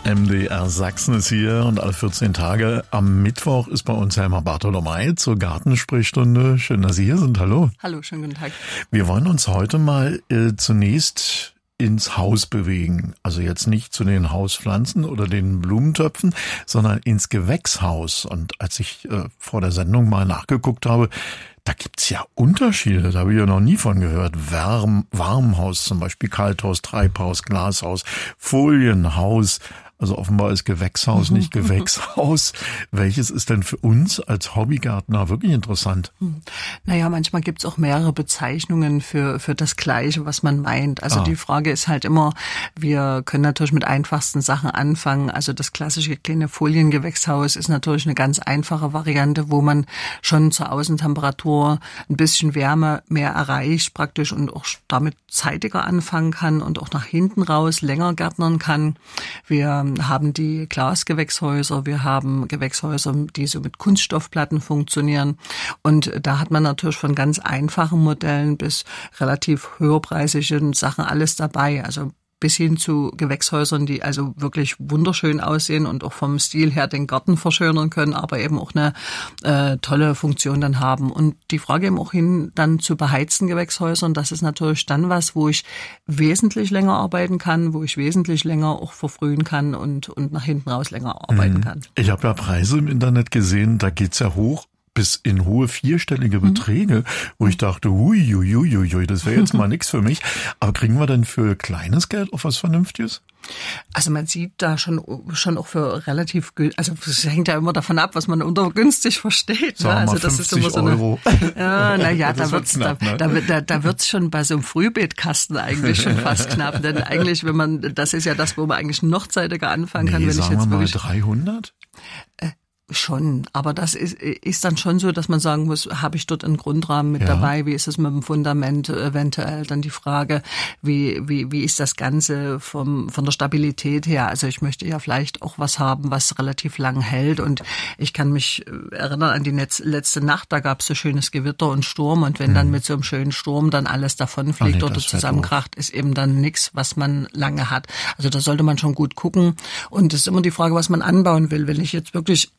MDR Sachsen ist hier und alle 14 Tage am Mittwoch ist bei uns Helma Bartholomei zur Gartensprechstunde. Schön, dass Sie hier sind. Hallo. Hallo, schönen guten Tag. Wir wollen uns heute mal zunächst ins Haus bewegen. Also jetzt nicht zu den Hauspflanzen oder den Blumentöpfen, sondern ins Gewächshaus. Und als ich vor der Sendung mal nachgeguckt habe, da gibt's ja Unterschiede, da habe ich ja noch nie von gehört. Warmhaus zum Beispiel, Kalthaus, Treibhaus, Glashaus, Folienhaus. Also offenbar ist Gewächshaus nicht Gewächshaus. Welches ist denn für uns als Hobbygärtner wirklich interessant? Naja, manchmal gibt's auch mehrere Bezeichnungen für das Gleiche, was man meint. Also die Frage ist halt immer, wir können natürlich mit einfachsten Sachen anfangen. Also das klassische kleine Foliengewächshaus ist natürlich eine ganz einfache Variante, wo man schon zur Außentemperatur ein bisschen Wärme mehr erreicht praktisch und auch damit zeitiger anfangen kann und auch nach hinten raus länger gärtnern kann. Wir haben die Glasgewächshäuser, wir haben Gewächshäuser, die so mit Kunststoffplatten funktionieren. Und da hat man natürlich von ganz einfachen Modellen bis relativ höherpreisigen Sachen alles dabei. Also bis hin zu Gewächshäusern, die also wirklich wunderschön aussehen und auch vom Stil her den Garten verschönern können, aber eben auch eine tolle Funktion dann haben. Und die Frage eben auch hin dann zu beheizten Gewächshäusern, das ist natürlich dann was, wo ich wesentlich länger arbeiten kann, wo ich wesentlich länger auch verfrühen kann und nach hinten raus länger arbeiten kann. Ich habe ja Preise im Internet gesehen, da geht's ja hoch bis in hohe vierstellige Beträge, wo ich dachte, hui, das wäre jetzt mal nichts für mich. Aber kriegen wir denn für kleines Geld auch was Vernünftiges? Also man sieht da schon auch für relativ, also es hängt ja immer davon ab, was man unter günstig versteht. Sagen wir also mal das 50 ist immer so Euro. Naja, da wird's schon bei so einem Frühbeetkasten eigentlich schon fast knapp. Denn eigentlich, das ist ja das, wo man eigentlich noch zeitiger anfangen kann. Wenn sagen ich jetzt wir mal wirklich 300? Schon, aber das ist dann schon so, dass man sagen muss, habe ich dort einen Grundrahmen mit dabei, wie ist es mit dem Fundament, eventuell dann die Frage, wie ist das Ganze von der Stabilität her, also ich möchte ja vielleicht auch was haben, was relativ lang hält und ich kann mich erinnern an die letzte Nacht, da gab es so schönes Gewitter und Sturm und wenn dann mit so einem schönen Sturm dann alles davonfliegt oder zusammenkracht, ist eben dann nichts, was man lange hat. Also da sollte man schon gut gucken und es ist immer die Frage, was man anbauen will. Wenn ich jetzt wirklich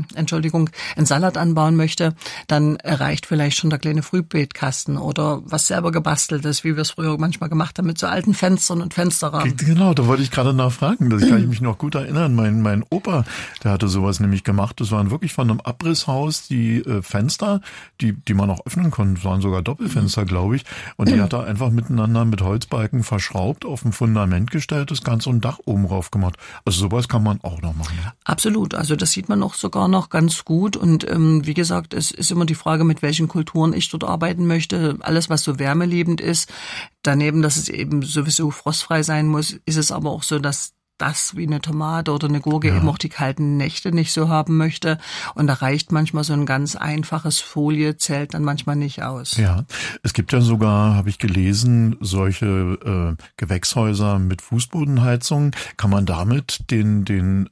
einen Salat anbauen möchte, dann reicht vielleicht schon der kleine Frühbeetkasten oder was selber gebasteltes, wie wir es früher manchmal gemacht haben mit so alten Fenstern und Fensterrahmen. Genau, da wollte ich gerade nachfragen. Das kann ich mich noch gut erinnern. Mein Opa, der hatte sowas nämlich gemacht. Das waren wirklich von einem Abrisshaus die Fenster, die man auch öffnen konnte. Das waren sogar Doppelfenster, glaube ich. Und die hat er einfach miteinander mit Holzbalken verschraubt, auf ein Fundament gestellt, das Ganze und Dach oben rauf gemacht. Also sowas kann man auch noch machen. Ja? Absolut. Also das sieht man auch sogar noch ganz gut und wie gesagt, es ist immer die Frage, mit welchen Kulturen ich dort arbeiten möchte. Alles, was so wärmeliebend ist, daneben, dass es eben sowieso frostfrei sein muss, ist es aber auch so, dass das wie eine Tomate oder eine Gurke eben auch die kalten Nächte nicht so haben möchte. Und da reicht manchmal so ein ganz einfaches Folie, zählt dann manchmal nicht aus. Ja, es gibt ja sogar, habe ich gelesen, solche Gewächshäuser mit Fußbodenheizung. Kann man damit den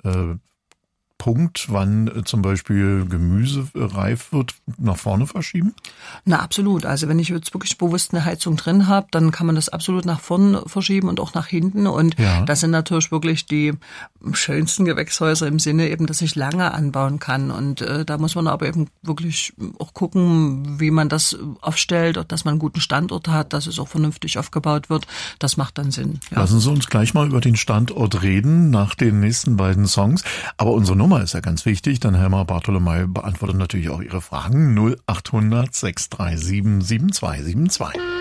Punkt, wann zum Beispiel Gemüse reif wird, nach vorne verschieben? Na, absolut. Also wenn ich jetzt wirklich bewusst eine Heizung drin habe, dann kann man das absolut nach vorne verschieben und auch nach hinten. Und das sind natürlich wirklich die schönsten Gewächshäuser im Sinne eben, dass ich lange anbauen kann. Und da muss man aber eben wirklich auch gucken, wie man das aufstellt, dass man einen guten Standort hat, dass es auch vernünftig aufgebaut wird. Das macht dann Sinn. Ja. Lassen Sie uns gleich mal über den Standort reden, nach den nächsten beiden Songs. Aber unsere Nummer ist ja ganz wichtig, denn Helma Bartholomei beantwortet natürlich auch Ihre Fragen. 0800 637 7272.